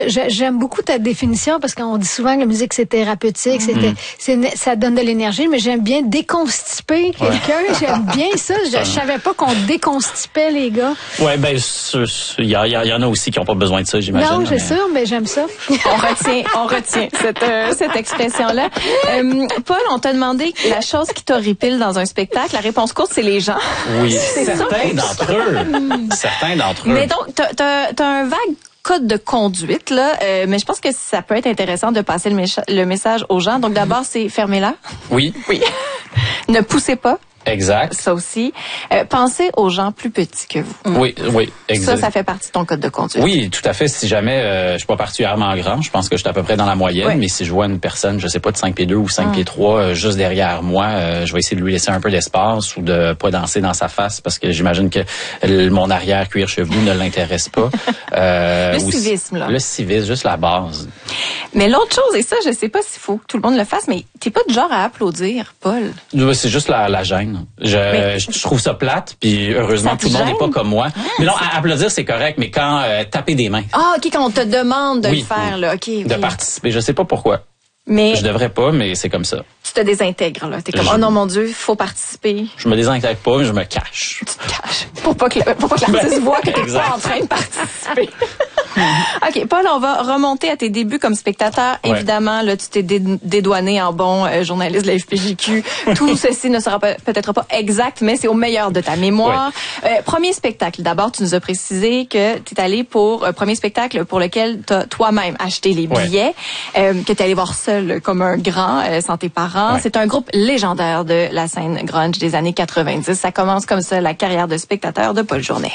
J'aime beaucoup ta définition parce qu'on dit souvent que la musique c'est thérapeutique, ça donne de l'énergie, mais j'aime bien déconstiper quelqu'un. J'aime bien ça. Je savais pas qu'on déconstipait les gars. Ouais, ben il y en a aussi qui ont pas besoin de ça, j'imagine. Non, c'est sûr, mais j'aime ça. On retient cette expression-là. Paul, on t'a demandé la chose qui t'horripile dans un spectacle. La réponse courte, c'est les gens. Oui, certains d'entre eux. Mais donc, t'as un vague code de conduite, là, mais je pense que ça peut être intéressant de passer le message aux gens. Donc d'abord, c'est fermez-la. Oui. Ne poussez pas. Exact. Ça aussi. Pensez aux gens plus petits que vous. Oui, exact. Ça fait partie de ton code de conduite. Oui, tout à fait. Si jamais je suis pas particulièrement grand, je pense que je suis à peu près dans la moyenne, mais si je vois une personne, je sais pas, de 5 pieds 2 ou 5 pieds 3 juste derrière moi, je vais essayer de lui laisser un peu d'espace ou de pas danser dans sa face parce que j'imagine que mon arrière cuir chevelu ne l'intéresse pas. Le civisme, là. Le civisme, juste la base. Mais l'autre chose, et ça, je sais pas s'il faut que tout le monde le fasse, mais t'es pas du genre à applaudir, Paul. C'est juste la gêne. Je trouve ça plate, puis heureusement tout le monde n'est pas comme moi. Mais non, applaudir c'est correct, mais quand taper des mains. Ah, ok, quand on te demande de le faire, là, ok. De participer, je sais pas pourquoi. Mais je devrais pas, mais c'est comme ça. Tu te désintègres, là. T'es comme, oh non, mon Dieu, faut participer. Je me désintègre pas, mais je me cache. Tu te caches. Pour pas que l'artiste voit que t'es pas en train de participer. OK, Paul, on va remonter à tes débuts comme spectateur. Évidemment, là, tu t'es dédouané en bon journaliste de la FPJQ. Tout ceci ne sera peut-être pas exact, mais c'est au meilleur de ta mémoire. Premier spectacle. D'abord, tu nous as précisé que tu es allé pour premier spectacle pour lequel tu as toi-même acheté les billets, que tu es allé voir seul comme un grand, sans tes parents. C'est un groupe légendaire de la scène grunge des années 90. Ça commence comme ça, la carrière de spectateur de Paul Journet.